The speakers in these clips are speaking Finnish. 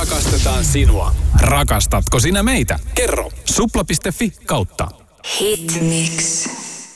rakastetaan sinua. Rakastatko sinä meitä? Kerro. Supla.fi/. Hitmix.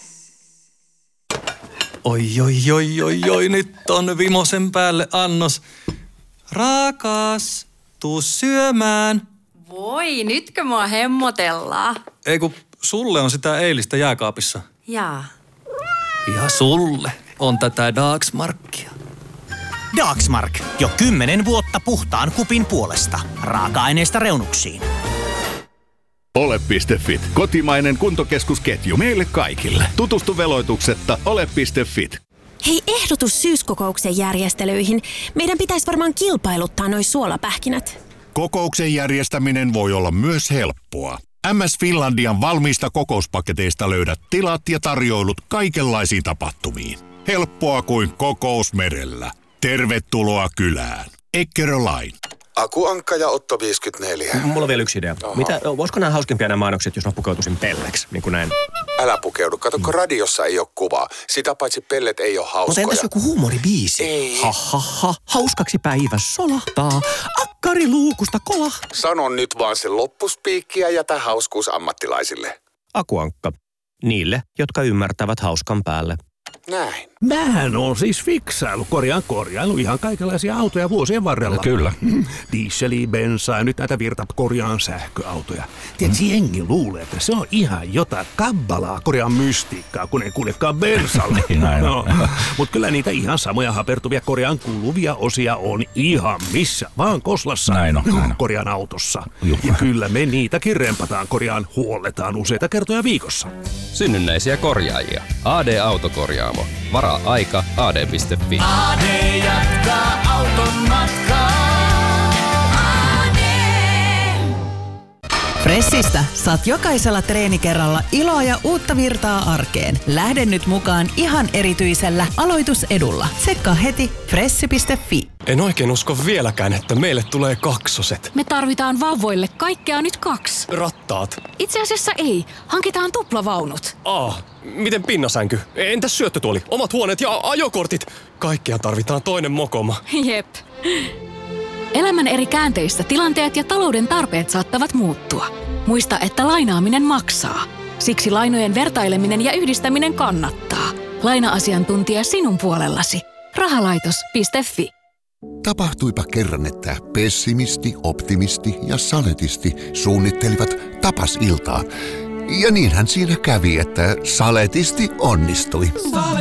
Oi, nyt on vimosen päälle annos. Rakas, tuu syömään. Voi, nytkö mua hemmotellaan? Ei kun sulle on sitä eilistä jääkaapissa. Jaa. Ja sulle on tätä Dagsmarkia. Dagsmark. Jo 10 vuotta puhtaan kupin puolesta. Raaka-aineesta reunuksiin. Ole.fit. Kotimainen kuntokeskusketju meille kaikille. Tutustu veloituksetta ole.fit. Hei, ehdotus syyskokouksen järjestelyihin. Meidän pitäisi varmaan kilpailuttaa noi suolapähkinät. Kokouksen järjestäminen voi olla myös helppoa. MS Finlandian valmiista kokouspaketeista löydät tilat ja tarjoilut kaikenlaisiin tapahtumiin. Helppoa kuin kokous merellä. Tervetuloa kylään. Eckerö Line. Aku Ankka ja Otto 54. Mulla on vielä yksi idea. Voisiko nämä hauskempia nämä mainokset, jos mä pukeutuisin pelleksi, niin kuin näin? Älä pukeudu. Kato, kun radiossa ei ole kuvaa. Sitä paitsi pellet ei ole hauskoja. Mutta entäs joku huumoribiisi? Ei. Hauskaksi päivä solahtaa. Akkari luukusta kolahtaa. Sano nyt vaan se loppuspiikki ja jätä hauskuus ammattilaisille. Aku Ankka. Niille, jotka ymmärtävät hauskan päälle. Näin. Mähän on siis korjailu ihan kaikenlaisia autoja vuosien varrella. Kyllä. Dieseliä, bensaa ja nyt näitä korjaan sähköautoja. Tiedätkö, jengi luulee, että se on ihan jotain kabbalaa korjaan mystiikkaa, kun ei kuljekaan bensalla. Mutta kyllä niitä ihan samoja hapertuvia korjaan kuluvia osia on ihan missä vaan koslassa korjaan autossa. Ja kyllä me niitäkin rempataan korjaan, huolletaan useita kertoja viikossa. Synnynnäisiä korjaajia. AD Autokorjaamo. Varaa aika ad.fi. AD jatkaa auton matkaa. Fressistä saat jokaisella treenikerralla iloa ja uutta virtaa arkeen. Lähde nyt mukaan ihan erityisellä aloitusedulla. Tsekkaa heti fressi.fi. En oikein usko vieläkään, että meille tulee kaksoset. Me tarvitaan vauvoille kaikkea nyt 2. Rattaat. Itse asiassa ei. Hankitaan tuplavaunut. Miten pinnasänky? Entäs syöttötuoli? Omat huoneet ja ajokortit? Kaikkea tarvitaan toinen mokoma. Jep. Elämän eri käänteissä tilanteet ja talouden tarpeet saattavat muuttua. Muista, että lainaaminen maksaa. Siksi lainojen vertaileminen ja yhdistäminen kannattaa. Laina-asiantuntija sinun puolellasi. Rahalaitos.fi. Tapahtuipa kerran, että pessimisti, optimisti ja saletisti suunnittelivat tapasiltaa. Ja niinhän siinä kävi, että saletisti onnistui.